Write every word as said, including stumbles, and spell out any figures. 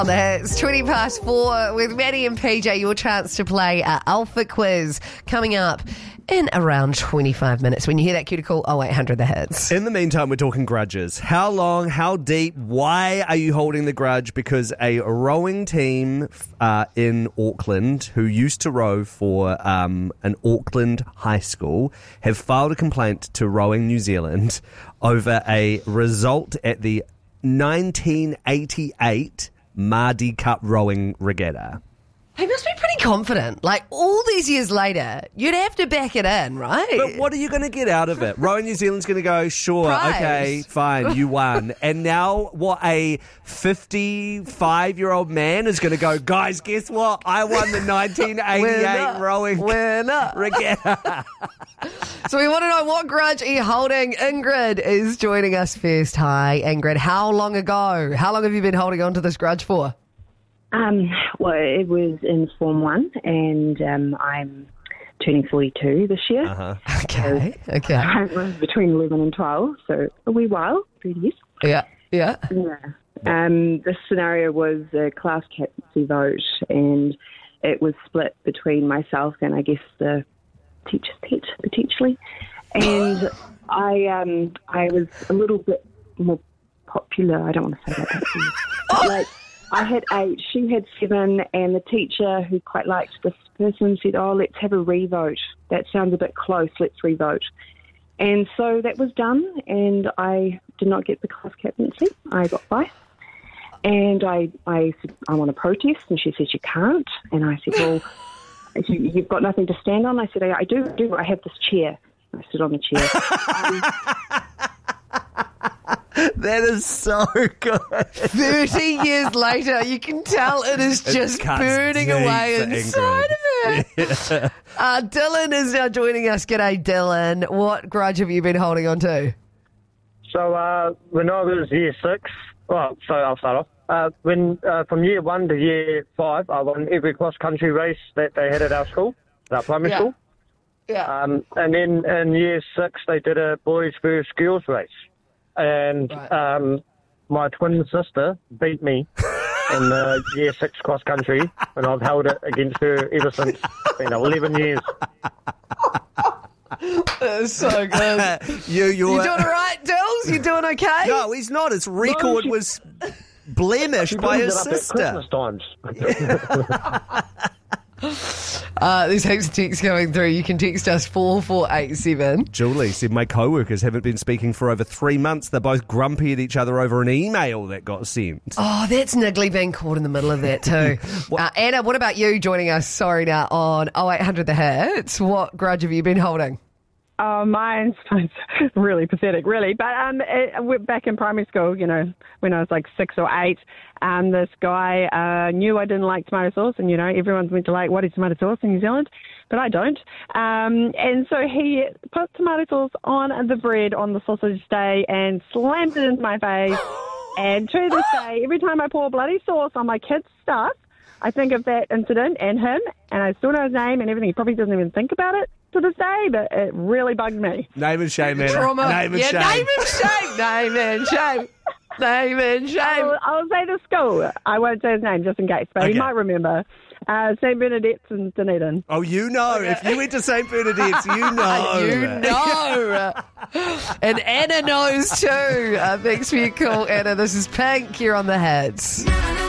On the hits, twenty past four with Maddie and P J, your chance to play our Alpha Quiz coming up in around twenty-five minutes. When you hear that cue to call oh eight hundred the hits. In the meantime, we're talking grudges. How long, how deep, why are you holding the grudge? Because a rowing team uh, in Auckland who used to row for um, an Auckland high school have filed a complaint to Rowing New Zealand over a result at the nineteen eighty-eight Mardi Cup rowing regatta. He must be pretty confident. Like, all these years later, you'd have to back it in, right? But what are you going to get out of it? Rowing New Zealand's going to go, sure, Prize. okay, fine, you won. And now what, a fifty-five-year-old man is going to go, guys, guess what? I won the nineteen eighty-eight rowing Winner. regatta. So we want to know, what grudge are you holding? Ingrid is joining us first. Hi, Ingrid. How long ago? How long have you been holding on to this grudge for? Um, well, it was in Form one, and um, I'm turning forty-two this year. Uh-huh. Okay, okay. I was between eleven and twelve, so a wee while, three years. Yeah, yeah. Yeah. Um, this scenario was a class captaincy vote, and it was split between myself and I guess the teacher's pet, potentially. And I, um, I was a little bit more popular. I don't want to say that. But like, I had eight, she had seven, and the teacher, who quite liked this person, said, oh, let's have a re-vote. That sounds a bit close, let's re-vote. And so that was done, and I did not get the class captaincy. I got vice. And I, I said, I want to protest, and she said, you can't. And I said, well, you've got nothing to stand on? I said, I, I do, I do. I have this chair. I sit on the chair. um, That is so good. thirty years later, you can tell it is It just cuts burning deep away for inside Ingrid. of it. Uh, Dylan is now joining us. G'day, Dylan. What grudge have you been holding on to? So uh, when I was year six, well, so I'll start off. Uh, when uh, from year one to year five, I won every cross-country race that they had at our school, our primary Yeah. school. Yeah. Um, and then in year six, they did a boys versus girls race. And Right. um, my twin sister beat me in the year six cross-country, and I've held it against her ever since. It's been eleven years. That's so good. you, you're, You doing all right, Dills? You doing okay? No, he's not. His record she- was blemished She by brings his it up at sister. Christmas times. Uh, there's heaps of texts coming through. You can text us four four eight seven. Julie said, my co-workers haven't been speaking for over three months. They're both grumpy at each other over an email that got sent. Oh, that's niggly being caught in the middle of that too. uh, Anna, what about you joining us, sorry now, on oh eight hundred the hits? What grudge have you been holding? Oh, mine's, mine's really pathetic, really. But um, it, we're back in primary school, you know, when I was like six or eight, um, this guy uh, knew I didn't like tomato sauce, and, you know, everyone's meant to like, what is tomato sauce in New Zealand? But I don't. Um, and so he put tomato sauce on the bread on the sausage day and slammed it into my face. And to this day, every time I pour bloody sauce on my kids' stuff, I think of that incident and him, and I still know his name and everything. He probably doesn't even think about it to this day, but it really bugged me. Name and shame, Anna. Trauma. Name and yeah, shame. name and shame. Name and shame. Name and shame. I'll, I'll say the school. I won't say his name just in case, but Okay. he might remember. Uh, Saint Bernadette's in Dunedin. Oh, you know. If you went to Saint Bernadette's, you know. You know. And Anna knows too. Uh, thanks for your call, Anna. This is Pink here on the Hits.